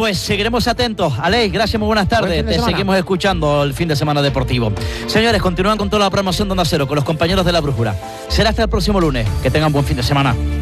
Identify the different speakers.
Speaker 1: pues seguiremos atentos. Aleix, gracias, muy buenas tardes. Te seguimos escuchando el fin de semana deportivo. Señores, continúan con toda la programación de Onda Cero, con los compañeros de La Brújula. Será hasta el próximo lunes. Que tengan buen fin de semana.